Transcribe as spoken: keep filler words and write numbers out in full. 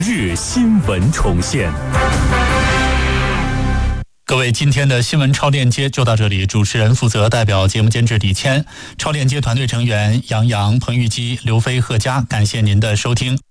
日新闻重现。 各位，今天的新闻超链接就到这里。主持人负责，代表节目监制李谦，超链接团队成员杨洋、彭玉基、刘飞、贺佳，感谢您的收听。